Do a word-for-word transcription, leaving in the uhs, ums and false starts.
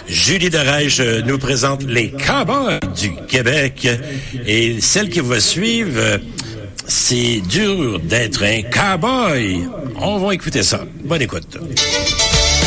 Julie Darèche nous présente les Cowboys du Québec. Et celle qui va suivre, c'est dur d'être un cowboy. On va écouter ça. Bonne écoute.